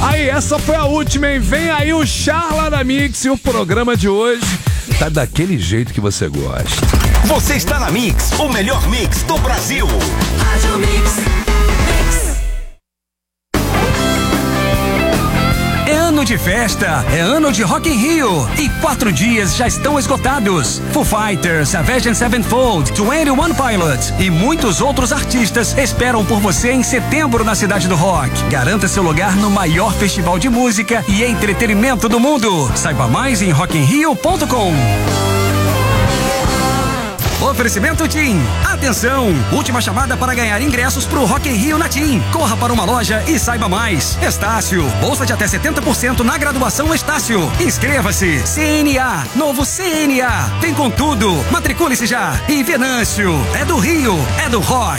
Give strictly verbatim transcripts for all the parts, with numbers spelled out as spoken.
Aí, essa foi a última, hein? Vem aí o Charla da Mix e o programa de hoje tá daquele jeito que você gosta. Você está na Mix, o melhor mix do Brasil. Rádio Mix. É ano de festa, é ano de Rock in Rio e quatro dias já estão esgotados. Foo Fighters, Avenged Sevenfold, Twenty One Pilots e muitos outros artistas esperam por você em setembro na Cidade do Rock. Garanta seu lugar no maior festival de música e entretenimento do mundo. Saiba mais em rock in rio ponto com. Oferecimento TIM. Atenção! Última chamada para ganhar ingressos pro Rock in Rio na TIM. Corra para uma loja e saiba mais. Estácio. Bolsa de até setenta por cento na graduação Estácio. Inscreva-se. C N A. Novo C N A. Vem com tudo. Matricule-se já. E Venâncio. É do Rio. É do Rock.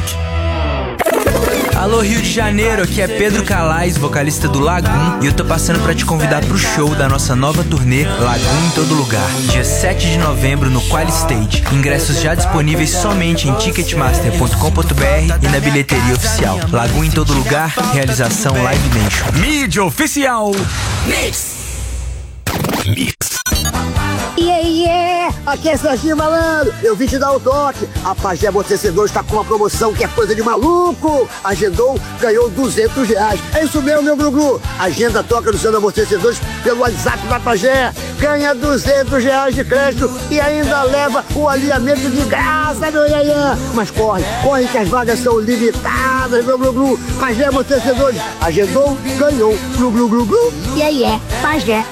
Alô Rio de Janeiro, aqui é Pedro Calais, vocalista do Lagoon, e eu tô passando pra te convidar pro show da nossa nova turnê Lagoon em Todo Lugar, dia sete de novembro no Quali Stage. Ingressos já disponíveis somente em ticketmaster ponto com ponto b r e na bilheteria oficial. Lagoon em Todo Lugar, realização Live Nation. Mídia oficial Mix. Mix. Yeah, yeah! Aqui é Serginho Malandro, eu vim te dar o toque. A Pajé Amortecedores está com uma promoção que é coisa de maluco. Agendou, ganhou duzentos reais. É isso mesmo, meu Glu-Glu. Agenda toca do seu Amortecedores pelo WhatsApp da Pajé. Ganha duzentos reais de crédito e ainda leva o alinhamento de graça, meu iaiá. Mas corre, corre que as vagas são limitadas, meu Glu-Glu. Pajé Amortecedores, agendou, ganhou. Glu-Glu-Glu-Glu. Yeah, yeah, Pajé.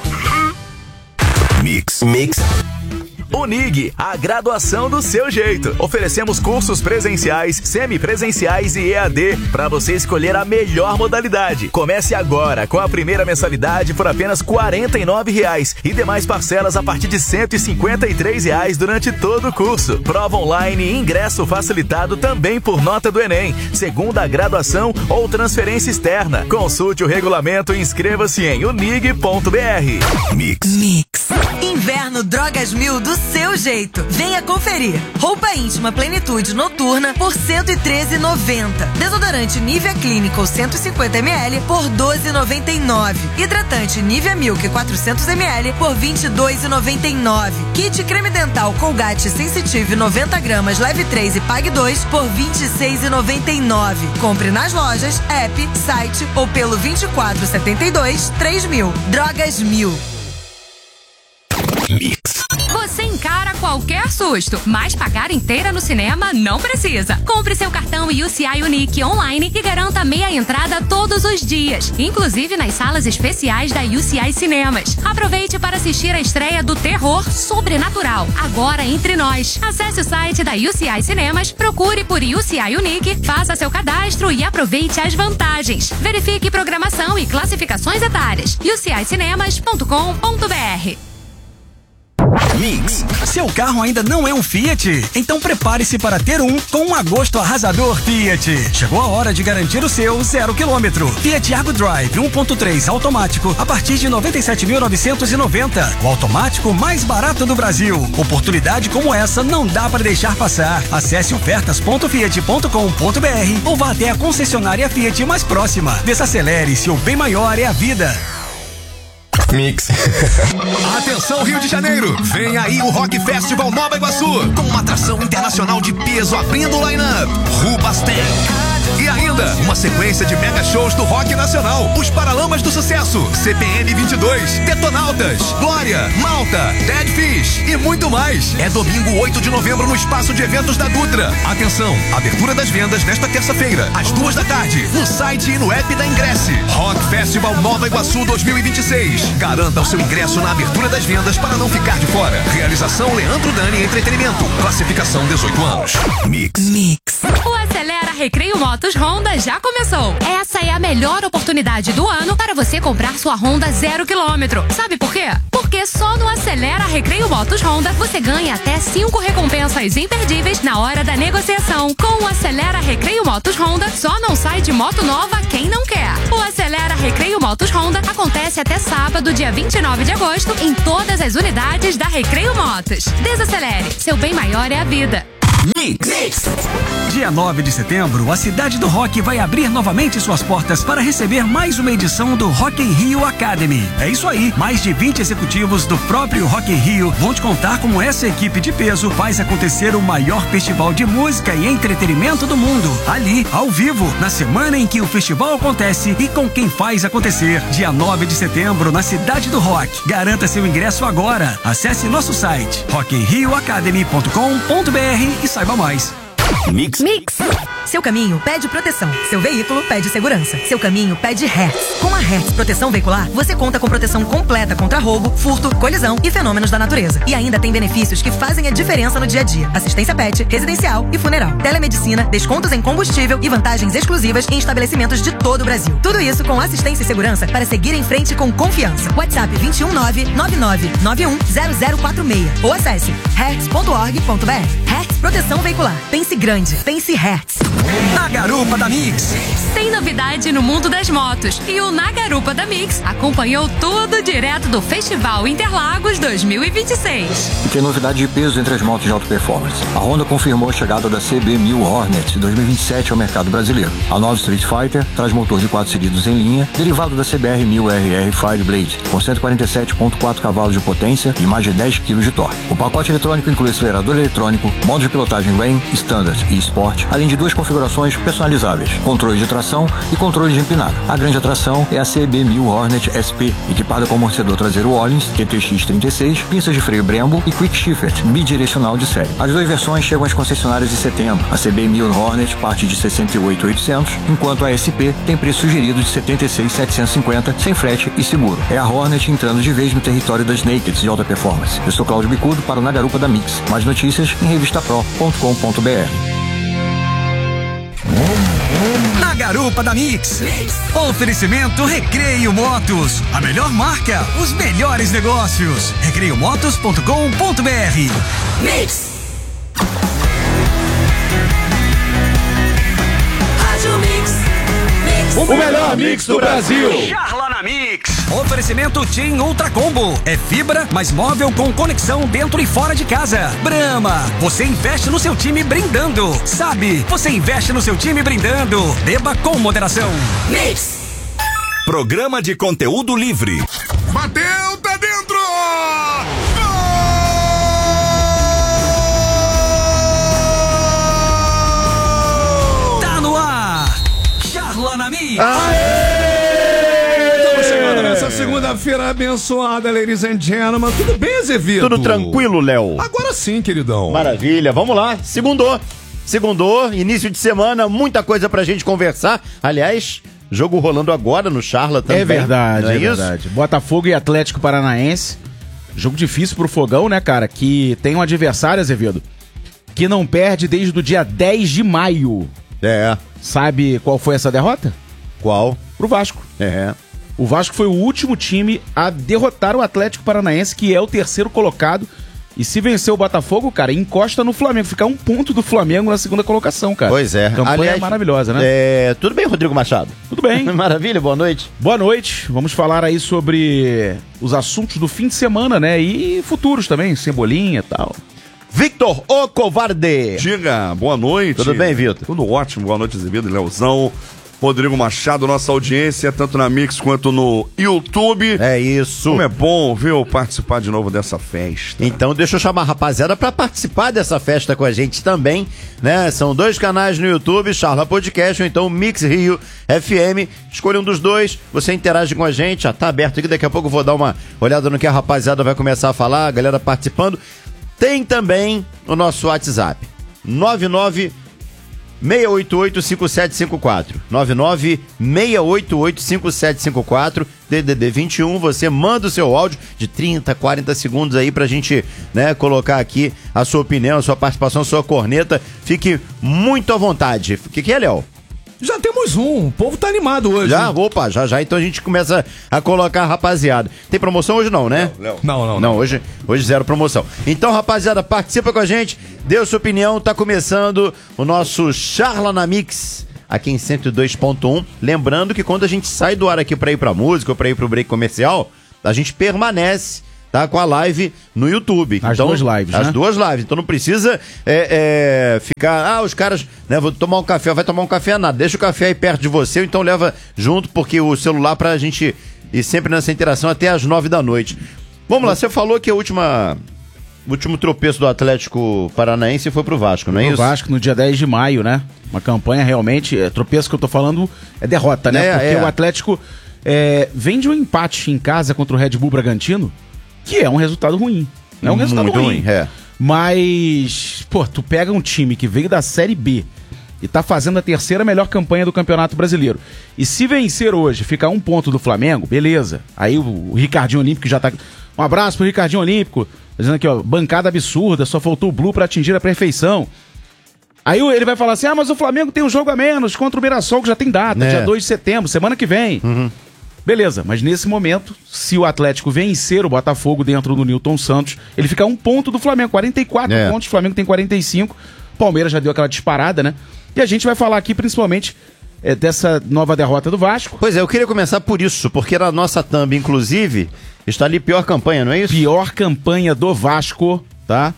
Mix. Mix. Unig, a graduação do seu jeito. Oferecemos cursos presenciais, semipresenciais e E A D para você escolher a melhor modalidade. Comece agora com a primeira mensalidade por apenas quarenta e nove reais e demais parcelas a partir de cento e cinquenta e três reais durante todo o curso. Prova online e ingresso facilitado também por nota do Enem, segunda graduação ou transferência externa. Consulte o regulamento e inscreva-se em unig ponto b r. Mix. Mix. Inverno Drogas Mil do seu jeito. Venha conferir. Roupa íntima Plenitude noturna por cento e treze reais e noventa centavos. Desodorante Nivea Clinical cento e cinquenta mililitros por doze reais e noventa e nove centavos. Hidratante Nivea Milk quatrocentos mililitros por vinte e dois reais e noventa e nove centavos. Kit creme dental Colgate Sensitive noventa gramas Leve três e Pague dois por vinte e seis reais e noventa e nove centavos. Compre nas lojas, app, site ou pelo vinte e quatro setenta e dois três mil. Drogas Mil. Mix. Você encara qualquer susto, mas pagar inteira no cinema não precisa. Compre seu cartão U C I Unique online e garanta meia entrada todos os dias, inclusive nas salas especiais da U C I Cinemas. Aproveite para assistir a estreia do terror Sobrenatural, agora entre nós. Acesse o site da U C I Cinemas, procure por U C I Unique, faça seu cadastro e aproveite as vantagens. Verifique programação e classificações etárias. u c i cinemas ponto com ponto b r. Mix. Seu carro ainda não é um Fiat? Então prepare-se para ter um com um agosto arrasador Fiat. Chegou a hora de garantir o seu zero quilômetro. Fiat Argo Drive um ponto três automático a partir de noventa e sete mil novecentos e noventa. O automático mais barato do Brasil. Oportunidade como essa não dá para deixar passar. Acesse ofertas ponto fiat ponto com ponto b r ou vá até a concessionária Fiat mais próxima. Desacelere, seu bem maior é a vida. Mix. Atenção Rio de Janeiro, vem aí o Rock Festival Nova Iguaçu, com uma atração internacional de peso abrindo o line-up, Rubastem. E ainda, uma sequência de mega shows do rock nacional, os Paralamas do Sucesso, C P M vinte e dois, Detonautas, Glória, Malta, Dead Fish e muito mais. É domingo oito de novembro no espaço de eventos da Dutra. Atenção, abertura das vendas nesta terça-feira, às duas da tarde, no site e no app da Ingresse. Rock Festival Nova Iguaçu dois mil e vinte e seis. Garanta o seu ingresso na abertura das vendas para não ficar de fora. Realização Leandro Dani Entretenimento. Classificação dezoito anos. Mix. Mix. O Acelera Recreio Motos Honda já começou. Essa é a melhor oportunidade do ano para você comprar sua Honda zero quilômetro. Sabe por quê? Porque só no Acelera Recreio Motos Honda você ganha até cinco recompensas imperdíveis na hora da negociação. Com o Acelera Recreio Motos Honda, só não sai de moto nova quem não quer. O Acelera Recreio Motos Honda acontece até sábado, dia vinte e nove de agosto, em todas as unidades da Recreio Motos. Desacelere, seu bem maior é a vida. Mix. Mix. Dia nove de setembro, a Cidade do Rock vai abrir novamente suas portas para receber mais uma edição do Rock in Rio Academy. É isso aí, mais de vinte executivos do próprio Rock in Rio vão te contar como essa equipe de peso faz acontecer o maior festival de música e entretenimento do mundo. Ali, ao vivo, na semana em que o festival acontece e com quem faz acontecer. Dia nove de setembro, na Cidade do Rock. Garanta seu ingresso agora. Acesse nosso site rock in rio academy ponto com ponto b r e saiba mais. Mix. Mix. Seu caminho pede proteção. Seu veículo pede segurança. Seu caminho pede Hertz. Com a Hertz Proteção Veicular, você conta com proteção completa contra roubo, furto, colisão e fenômenos da natureza. E ainda tem benefícios que fazem a diferença no dia a dia. Assistência pet, residencial e funeral. Telemedicina, descontos em combustível e vantagens exclusivas em estabelecimentos de todo o Brasil. Tudo isso com assistência e segurança para seguir em frente com confiança. WhatsApp dois um nove, nove nove nove um zero zero quatro seis ou acesse hertz ponto org ponto b r. Hertz Proteção Veicular. Pense grande. Pense Hertz. Na Garupa da Mix. Tem novidade no mundo das motos e o Na Garupa da Mix acompanhou tudo direto do Festival Interlagos dois mil e vinte e seis. E tem novidade de peso entre as motos de alta performance. A Honda confirmou a chegada da C B mil Hornet dois mil e vinte e sete ao mercado brasileiro. A nova Street Fighter traz motor de quatro cilindros em linha, derivado da C B R mil R R Fireblade, com cento e quarenta e sete vírgula quatro cavalos de potência e mais de dez quilos de torque. O pacote eletrônico inclui acelerador eletrônico, modo de pilotagem Rain, Standard e Sport, além de duas configurações personalizáveis, controle de tração e controle de empinada. A grande atração é a C B mil Hornet S P, equipada com amortecedor traseiro Ollins, Q T X trinta e seis, pinças de freio Brembo e Quick Shifter, bidirecional de série. As duas versões chegam às concessionárias em setembro. A C B mil Hornet parte de sessenta e oito mil e oitocentos, enquanto a S P tem preço sugerido de setenta e seis mil setecentos e cinquenta, sem frete e seguro. É a Hornet entrando de vez no território das Nakeds de alta performance. Eu sou Cláudio Bicudo para o Na Garupa da Mix. Mais notícias em revista pro ponto com ponto b r. Na Garupa da Mix. Oferecimento Recreio Motos. A melhor marca, os melhores negócios. recreio motos ponto com ponto b r. Mix. Rádio Mix. Mix. O melhor mix do Brasil. Charla na Mix. Oferecimento TIM Ultra Combo. É fibra, mais móvel com conexão dentro e fora de casa. Brahma. Você investe no seu time brindando. Sabe, você investe no seu time brindando. Beba com moderação. Mix. Programa de conteúdo livre. Bateu, tá dentro! Gol! Tá no ar. Charla na Mix. Estamos chegando nessa segunda-feira abençoada, ladies and gentlemen. Tudo bem, Azevedo? Tudo tranquilo, Léo? Agora sim, queridão. Maravilha, vamos lá. Segundou. Segundou, início de semana, muita coisa pra gente conversar. Aliás, jogo rolando agora no Charla também. É verdade, não é, é isso? verdade. Botafogo e Atlético Paranaense. Jogo difícil pro Fogão, né, cara? Que tem um adversário, Azevedo, que não perde desde o dia dez de maio. É. Sabe qual foi essa derrota? Qual? Pro Vasco. É. O Vasco foi o último time a derrotar o Atlético Paranaense, que é o terceiro colocado. E se vencer o Botafogo, cara, encosta no Flamengo. Fica um ponto do Flamengo na segunda colocação, cara. Pois é. Campanha Aliás, maravilhosa, né? É... Tudo bem, Rodrigo Machado? Tudo bem. Maravilha, boa noite. Boa noite. Vamos falar aí sobre os assuntos do fim de semana, né? E futuros também, Cebolinha e tal. Victor, o covarde. Diga, boa noite. Tudo bem, Vitor? Tudo ótimo, boa noite, Azevedo, Leozão. Rodrigo Machado, nossa audiência, tanto na Mix quanto no YouTube. É isso. Como é bom, viu, participar de novo dessa festa. Então deixa eu chamar a rapaziada pra participar dessa festa com a gente também, né? São dois canais no YouTube, Charla Podcast ou então Mix Rio F M. Escolha um dos dois, você interage com a gente, já tá aberto aqui, daqui a pouco eu vou dar uma olhada no que a rapaziada vai começar a falar, a galera participando. Tem também o nosso WhatsApp, nove nove seis oito oito cinco sete cinco quatro. nove nove seis oito oito cinco sete cinco quatro, D D D vinte e um. Você manda o seu áudio de trinta, quarenta segundos aí pra gente, né, colocar aqui a sua opinião, a sua participação, a sua corneta. Fique muito à vontade. O que, que é, Léo? Já temos um, o povo tá animado hoje. Já? Hein? Opa, já já, então a gente começa a colocar a rapaziada. Tem promoção hoje não, né? Léo, Léo. Não, não, não. Não, hoje, hoje zero promoção. Então, rapaziada, participa com a gente, dê a sua opinião, tá começando o nosso Charla na Mix, aqui em cento e dois ponto um. Lembrando que quando a gente sai do ar aqui pra ir pra música ou pra ir pro break comercial, a gente permanece tá com a live no YouTube. As então, duas lives, As né? duas lives. Então não precisa é, é, ficar, ah, os caras, né, vou tomar um café, vai tomar um café, nada. Deixa o café aí perto de você, ou então leva junto, porque o celular pra gente ir sempre nessa interação até às nove da noite. Vamos lá, você falou que a última... O último tropeço do Atlético Paranaense foi pro Vasco, não é isso? O Vasco no dia dez de maio, né? Uma campanha realmente... É, tropeço que eu tô falando é derrota, né? É, Porque é. o Atlético é, vem de um empate em casa contra o Red Bull Bragantino, que é um resultado ruim. É um resultado Muito ruim. ruim, é. Mas, pô, tu pega um time que veio da Série B e tá fazendo a terceira melhor campanha do Campeonato Brasileiro. E se vencer hoje, ficar um ponto do Flamengo, beleza. Aí o, o Ricardinho Olímpico já tá... Um abraço pro Ricardinho Olímpico. Dizendo aqui, ó, bancada absurda, só faltou o Blue pra atingir a perfeição. Aí ele vai falar assim, ah, mas o Flamengo tem um jogo a menos contra o Mirassol, que já tem data, É. dia dois de setembro, semana que vem. Uhum. Beleza, mas nesse momento, se o Atlético vencer o Botafogo dentro do Newton Santos, ele fica a um ponto do Flamengo, quarenta e quatro É. pontos, o Flamengo tem quarenta e cinco, Palmeiras já deu aquela disparada, né? E a gente vai falar aqui principalmente é, dessa nova derrota do Vasco. Pois é, eu queria começar por isso, porque na nossa thumb, inclusive, está ali pior campanha, não é isso? Pior campanha do Vasco, tá?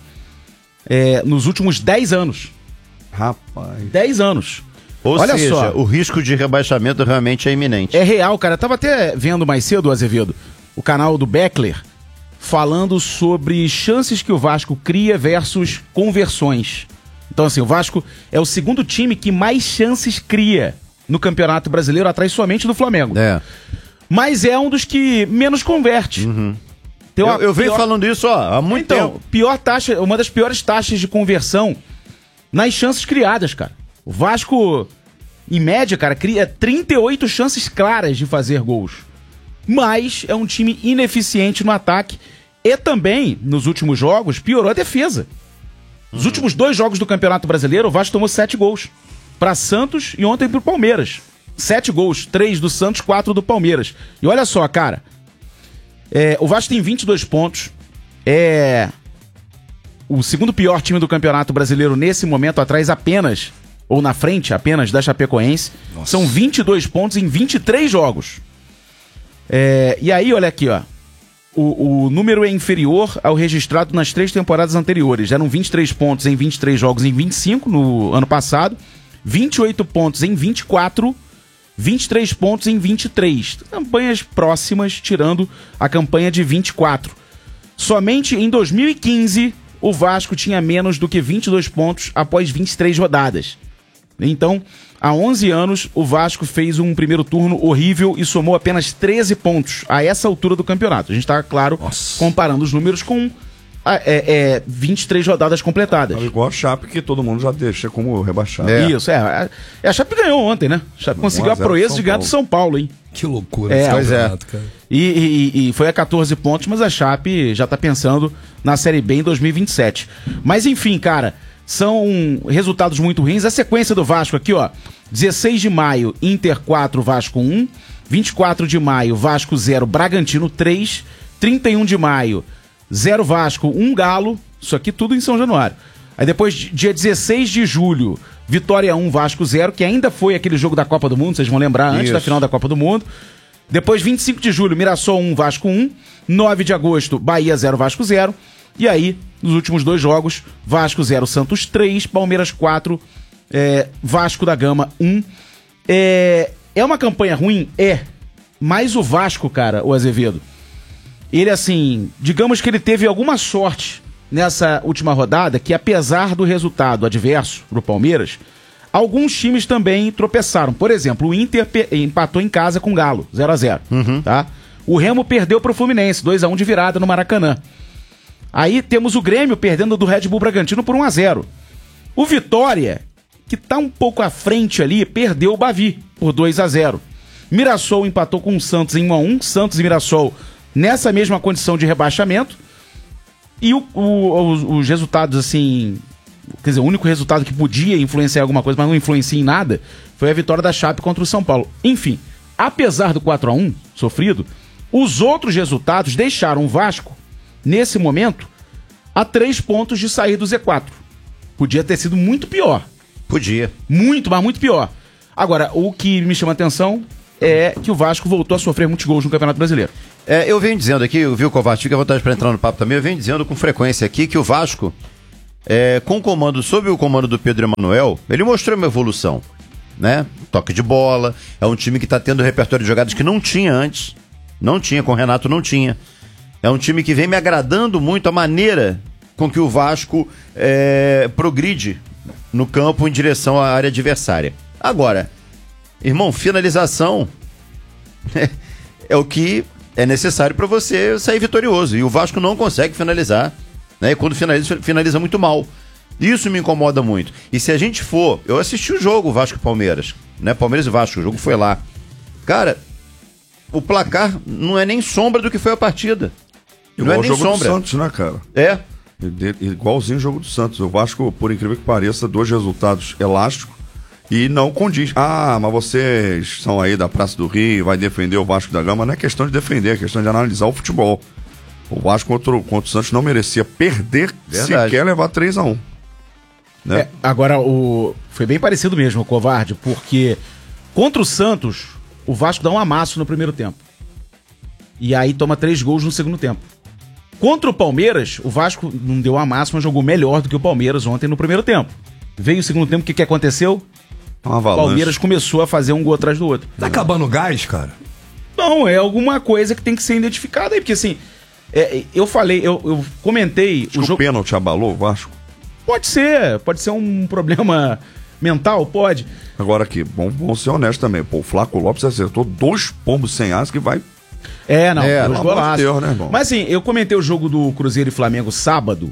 É, nos últimos dez anos. Rapaz. dez anos. Ou Olha seja, só. o risco de rebaixamento realmente é iminente. É real, cara. Eu tava até vendo mais cedo, Azevedo, o canal do Beckler, falando sobre chances que o Vasco cria versus conversões. Então, assim, o Vasco é o segundo time que mais chances cria no Campeonato Brasileiro, atrás somente do Flamengo. É. Mas é um dos que menos converte. Tem Eu, uma eu venho pior- falando isso ó, há muito Então, tempo. pior taxa, uma das piores taxas de conversão nas chances criadas, cara. O Vasco, em média, cara, cria trinta e oito chances claras de fazer gols. Mas é um time ineficiente no ataque e também, nos últimos jogos, piorou a defesa. Nos últimos dois jogos do Campeonato Brasileiro, o Vasco tomou sete gols. Pra Santos e ontem pro Palmeiras. Sete gols, três do Santos, quatro do Palmeiras. E olha só, cara, é, o Vasco tem vinte e dois pontos. É o segundo pior time do Campeonato Brasileiro nesse momento, atrás apenas, ou na frente apenas, da Chapecoense. Nossa. São vinte e dois pontos em vinte e três jogos. É, e aí, olha aqui, ó. O, o número é inferior ao registrado nas três temporadas anteriores. Eram vinte e três pontos em vinte e três jogos em vinte e cinco no ano passado. vinte e oito pontos em vinte e quatro. vinte e três pontos em vinte e três. Campanhas próximas, tirando a campanha de vinte e quatro. Somente em dois mil e quinze, o Vasco tinha menos do que vinte e dois pontos após vinte e três rodadas. Então, há onze anos, o Vasco fez um primeiro turno horrível e somou apenas treze pontos a essa altura do campeonato. A gente está, claro, Nossa. comparando os números com a, é, é, vinte e três rodadas completadas. É igual a Chape, que todo mundo já deixa como rebaixado. É. Isso, é. A, a Chape ganhou ontem, né? A Chape conseguiu a um a zero proeza São de ganhar do Paulo. São Paulo, hein? Que loucura É, esse pois é. campeonato, cara. E, e- e foi a catorze pontos, mas a Chape já tá pensando na Série B em dois mil e vinte e sete. Mas enfim, cara, são resultados muito ruins. A sequência do Vasco aqui, ó. dezesseis de maio, Inter quatro, Vasco um. vinte e quatro de maio, Vasco zero, Bragantino três. trinta e um de maio, zero Vasco, um Galo. Isso aqui tudo em São Januário. Aí depois, dia dezesseis de julho, Vitória um, Vasco zero, que ainda foi aquele jogo da Copa do Mundo, vocês vão lembrar, antes Isso. da final da Copa do Mundo. Depois, vinte e cinco de julho, Mirassol um, Vasco um. nove de agosto, Bahia zero, Vasco zero. E aí, nos últimos dois jogos, Vasco zero, Santos três, Palmeiras quatro, é, Vasco da Gama um. É, é uma campanha ruim? É. Mas o Vasco, cara, o Azevedo, ele assim, digamos que ele teve alguma sorte nessa última rodada, que apesar do resultado adverso pro Palmeiras, alguns times também tropeçaram. Por exemplo, o Inter pe- empatou em casa com o Galo, zero a zero, tá? O Remo perdeu pro Fluminense, dois a um de virada no Maracanã. Aí temos o Grêmio perdendo do Red Bull Bragantino por um a zero. O Vitória, que tá um pouco à frente ali, perdeu o Bavi por dois a zero. Mirassol empatou com o Santos em um a um, Santos e Mirassol nessa mesma condição de rebaixamento. E o- o- os, os resultados, assim... Quer dizer, o único resultado que podia influenciar alguma coisa, mas não influencia em nada, foi a vitória da Chape contra o São Paulo. Enfim, apesar do quatro a um sofrido, os outros resultados deixaram o Vasco, nesse momento, a três pontos de sair do Z quatro. Podia ter sido muito pior. Podia. Muito, mas muito pior. Agora, o que me chama a atenção é que o Vasco voltou a sofrer muitos gols no Campeonato Brasileiro. É, eu venho dizendo aqui, eu vi o Kovac, fica à vontade para entrar no papo também, eu venho dizendo com frequência aqui que o Vasco, é, com o comando, sob o comando do Pedro Emanuel, ele mostrou uma evolução, né? Toque de bola, é um time que está tendo repertório de jogadas que não tinha antes, não tinha, com o Renato não tinha. É um time que vem me agradando muito a maneira com que o Vasco é, progride no campo em direção à área adversária. Agora, irmão, finalização é, é o que é necessário para você sair vitorioso. E o Vasco não consegue finalizar, né? E quando finaliza, finaliza muito mal. Isso me incomoda muito. E se a gente for... Eu assisti o jogo, Vasco e Palmeiras, né? Palmeiras e Vasco, o jogo foi lá. Cara, o placar não é nem sombra do que foi a partida. Não Igual é o nem jogo sombra. do Santos, né, cara? É. Igualzinho o jogo do Santos. O Vasco, por incrível que pareça, dois resultados elásticos e não condiz. Ah, mas vocês são aí da Praça do Rio, vai defender o Vasco da Gama. Não é questão de defender, é questão de analisar o futebol. O Vasco contra o, contra o Santos não merecia perder, Verdade. sequer levar três a um. Né? É, agora, o... foi bem parecido mesmo, o Covarde, porque contra o Santos, o Vasco dá um amasso no primeiro tempo. E aí toma três gols no segundo tempo. Contra o Palmeiras, o Vasco não deu amasso, mas jogou melhor do que o Palmeiras ontem no primeiro tempo. Veio o segundo tempo, o que, que aconteceu? Uma O Palmeiras começou a fazer um gol atrás do outro. Tá acabando o gás, cara? Não, é alguma coisa que tem que ser identificada aí, porque assim, é, eu falei, eu, eu comentei... Acho o, que o pênalti abalou o Vasco? Pode ser, pode ser um problema mental, pode. Agora aqui, vamos, vamos ser honestos também. Pô, o Flaco Lopes acertou dois pombos sem asa que vai... É, não, É, dois pelo amor de golaços. Deus, né, irmão? Mas assim, eu comentei o jogo do Cruzeiro e Flamengo sábado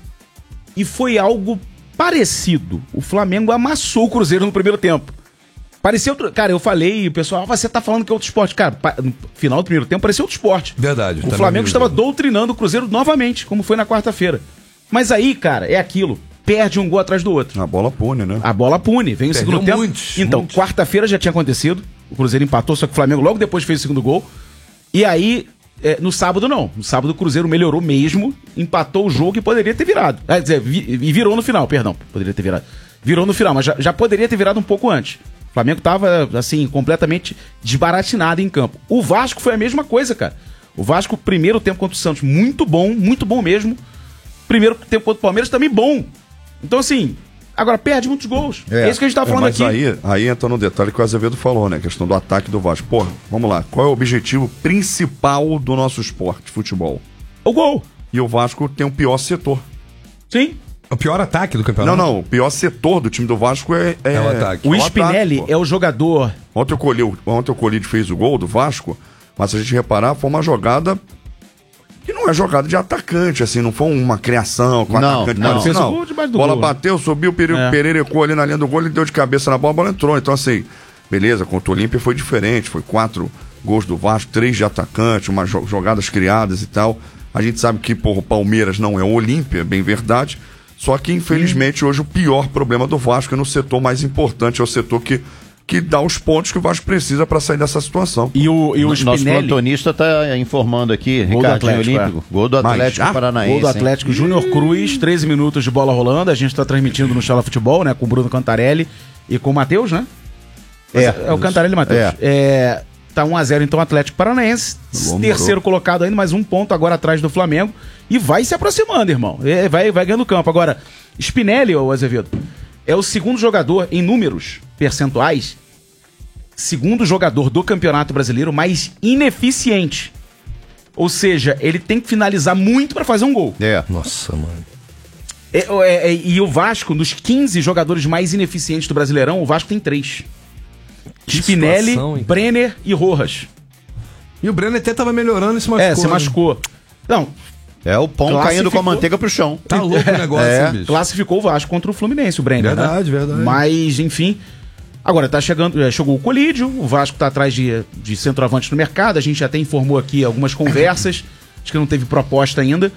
e foi algo parecido. O Flamengo amassou o Cruzeiro no primeiro tempo. Parecia outro... Cara, eu falei, o pessoal, ah, você tá falando que é outro esporte. Cara, pa- no final do primeiro tempo parecia outro esporte. Verdade. O tá Flamengo no estava jogo. doutrinando o Cruzeiro novamente, como foi na quarta-feira. Mas aí, cara, é aquilo. Perde um gol atrás do outro. A bola pune, né? A bola pune. Vem o Perdeu segundo tempo. muitos, então, muitos. quarta-feira já tinha acontecido. O Cruzeiro empatou, só que o Flamengo logo depois fez o segundo gol. E aí, é, no sábado não. No sábado o Cruzeiro melhorou mesmo, empatou o jogo e poderia ter virado. Quer dizer, vi- e virou no final, perdão. Poderia ter virado. Virou no final, mas já, já poderia ter virado um pouco antes. O Flamengo tava, assim, completamente desbaratinado em campo. O Vasco foi a mesma coisa, cara. O Vasco, primeiro tempo contra o Santos, muito bom, muito bom mesmo. Primeiro tempo contra o Palmeiras, também bom. Então, assim, agora perde muitos gols. É, isso que a gente tá falando é, mas aqui. Aí, aí entra no detalhe que o Azevedo falou, né? A questão do ataque do Vasco. Porra, vamos lá. Qual é o objetivo principal do nosso esporte, futebol? O gol. E o Vasco tem o pior setor. Sim. O pior ataque do Não, campeonato? não. O pior setor do time do Vasco é, é, É o ataque. O é Spinelli ataque, pô. é o jogador. Ontem o Colírio, ontem o Colírio fez o gol do Vasco, mas se a gente reparar, foi uma jogada que não é jogada de atacante, assim, não foi uma criação com Não, atacante. não. Não, Fez o não. gol debaixo do bola gol. bateu, subiu, o Pere- É. Pereira recuou ali na linha do gol, ele deu de cabeça na bola, a bola entrou. Então, assim, beleza, contra o Olímpia foi diferente, foi quatro gols do Vasco, três de atacante, umas jo- jogadas criadas e tal. A gente sabe que, porra, o Palmeiras não é o Olímpia, é bem verdade. Só que, infelizmente, hoje o pior problema do Vasco é no setor mais importante, é o setor que, que dá os pontos que o Vasco precisa para sair dessa situação. E o, e o Nosso Spinelli. plantonista tá informando aqui, Gol do Ricardinho Atlético, Olímpico. Gol do Mas Atlético já? Paranaense. Gol do hein? Atlético Júnior Cruz, treze minutos de bola rolando. A gente tá transmitindo no Chala Futebol, né? Com o Bruno Cantarelli e com o Matheus, né? É. É o Cantarelli e Matheus. É. É, tá um a zero então Atlético Paranaense. Alô, Terceiro colocado ainda, mais um ponto agora atrás do Flamengo. E vai se aproximando, irmão. É, vai, vai ganhando campo. Agora, Spinelli, ô Azevedo, é o segundo jogador em números percentuais, segundo jogador do Campeonato Brasileiro mais ineficiente. Ou seja, ele tem que finalizar muito pra fazer um gol. É. Nossa, mano. É, é, é, e o Vasco, dos quinze jogadores mais ineficientes do Brasileirão, o Vasco tem três. Que Spinelli, situação, hein? Brenner e Rojas. E o Brenner até tava melhorando e se machucou. É, se né? machucou. Não, É o pão Classificou. caindo com a manteiga pro chão. Tá louco o negócio, É. hein, bicho? classificou o Vasco contra o Fluminense, o Brenner. Verdade, né? verdade. Mas, enfim. Agora tá chegando, é, chegou o Colídio, o Vasco tá atrás de, de centroavante no mercado. A gente até informou aqui algumas conversas. Acho que não teve proposta ainda.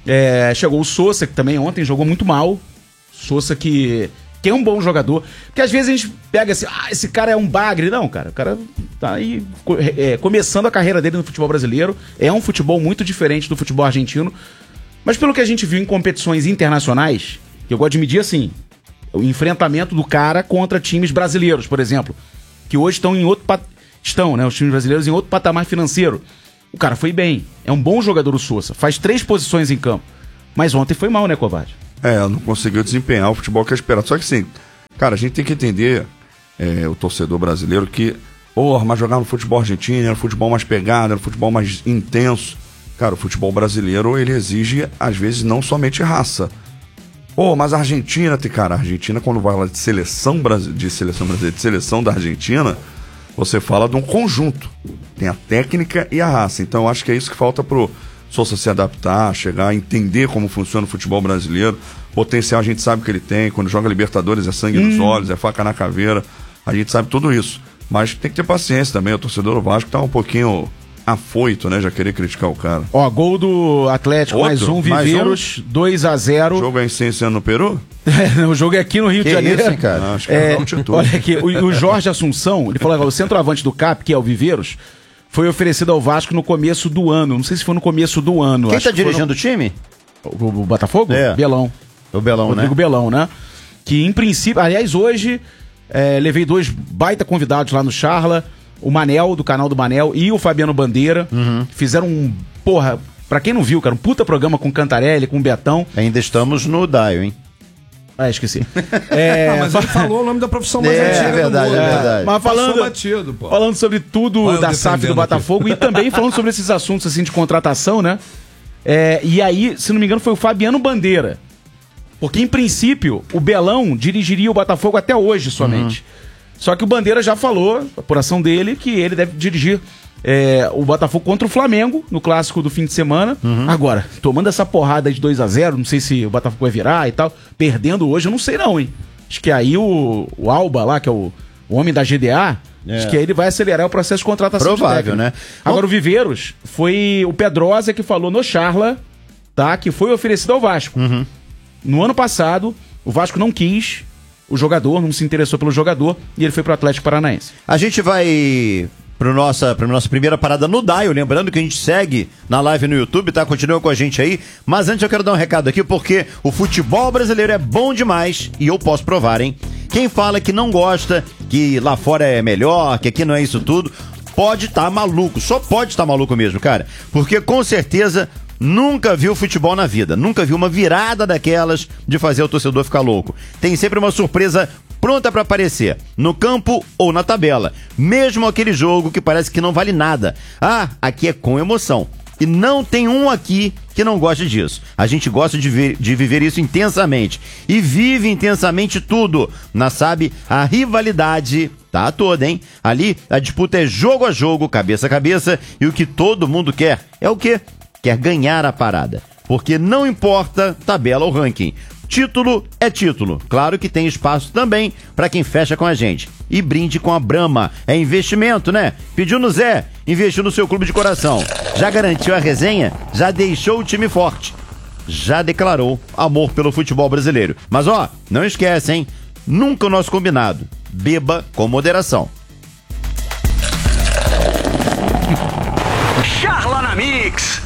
É, chegou o Sousa, que também ontem jogou muito mal. Sousa que, que é um bom jogador. Porque às vezes a gente pega assim, ah, esse cara é um bagre. Não, cara, o cara tá aí co- é, começando a carreira dele no futebol brasileiro. É um futebol muito diferente do futebol argentino. Mas pelo que a gente viu em competições internacionais, que eu gosto de medir assim, o enfrentamento do cara contra times brasileiros, por exemplo, que hoje estão em outro, pat- estão, né, os times brasileiros em outro patamar financeiro. O cara foi bem, é um bom jogador o Sousa, faz três posições em campo. Mas ontem foi mal, né, Covarde? É, não conseguiu desempenhar o futebol que é esperado. Só que assim, cara, a gente tem que entender, é, o torcedor brasileiro, que, oh, mas jogar no futebol argentino era futebol mais pegado, era futebol mais intenso. Cara, o futebol brasileiro, ele exige, às vezes, não somente raça. Oh, mas a Argentina, tem cara, a Argentina, quando vai lá de seleção, de seleção brasileira, de seleção da Argentina, você fala de um conjunto. Tem a técnica e a raça. Então, eu acho que é isso que falta pro Sousa se adaptar, chegar a entender como funciona o futebol brasileiro. Potencial a gente sabe que ele tem. Quando joga Libertadores é sangue hum. nos olhos, é faca na caveira. A gente sabe tudo isso. Mas tem que ter paciência também. O torcedor do Vasco tá um pouquinho afoito, né? Já querer criticar o cara. Ó, gol do Atlético, Outro? mais um, Viveiros, um? dois a zero. O jogo é em Ciência no Peru? É, o jogo é aqui no Rio que de Janeiro. Isso, hein, cara? Não, acho que é, é altitude. Olha aqui, o, o Jorge Assunção, ele falou, o centroavante do C A P, que é o Viveiros, foi oferecido ao Vasco no começo do ano. Não sei se foi no começo do ano. Quem acho tá dirigindo o time? O, o Botafogo? É. Belão. O Belão, Rodrigo né? Belão, né? Que em princípio, aliás, hoje é, levei dois baita convidados lá no Charla, o Manel, do canal do Manel, e o Fabiano Bandeira. Uhum. Fizeram um, porra, pra quem não viu, cara, um puta programa com Cantarelli, com o Betão. Ainda estamos no Daio, hein? Ah, esqueci. É, ah, mas ele falou o nome da profissão mais é, antiga é verdade, do mundo. é verdade. Mas falando, batido, pô. falando sobre tudo Olha da S A F do Botafogo aqui. E também falando sobre esses assuntos assim de contratação, né? É, e aí, se não me engano, foi o Fabiano Bandeira. Porque, em princípio, o Belão dirigiria o Botafogo até hoje somente. Uhum. Só que o Bandeira já falou, a apuração dele, que ele deve dirigir é, o Botafogo contra o Flamengo, no clássico do fim de semana. Uhum. Agora, tomando essa porrada de dois a zero, não sei se o Botafogo vai virar e tal, perdendo hoje, eu não sei não, hein? Acho que aí o, o Alba lá, que é o, o homem da G D A, é. acho que aí ele vai acelerar o processo de contratação. Provável, de né? Agora, o Viveiros, foi o Pedrosa que falou no Charla, tá? Que foi oferecido ao Vasco. Uhum. No ano passado, o Vasco não quis o jogador, não se interessou pelo jogador e ele foi pro Atlético Paranaense. A gente vai para nossa, pra nossa primeira parada no Daio, lembrando que a gente segue na live no YouTube, tá? Continua com a gente aí, mas antes eu quero dar um recado aqui porque o futebol brasileiro é bom demais e eu posso provar, hein? Quem fala que não gosta, que lá fora é melhor, que aqui não é isso tudo, pode estar tá maluco, só pode estar tá maluco mesmo, cara, porque com certeza nunca viu futebol na vida, nunca viu uma virada daquelas de fazer o torcedor ficar louco. Tem sempre uma surpresa pronta pra aparecer, no campo ou na tabela, mesmo aquele jogo que parece que não vale nada. Ah, aqui é com emoção. E não tem um aqui que não goste disso. A gente gosta de, ver, de viver isso intensamente. E vive intensamente tudo. Na S A B, a rivalidade tá toda, hein? Ali, a disputa é jogo a jogo, cabeça a cabeça. E o que todo mundo quer é o quê? Quer ganhar a parada. Porque não importa tabela ou ranking. Título é título. Claro que tem espaço também para quem fecha com a gente. E brinde com a Brahma. É investimento, né? Pediu no Zé, investiu no seu clube de coração. Já garantiu a resenha? Já deixou o time forte. Já declarou amor pelo futebol brasileiro. Mas ó, não esquece, hein? Nunca o nosso combinado. Beba com moderação. Charla na Mix.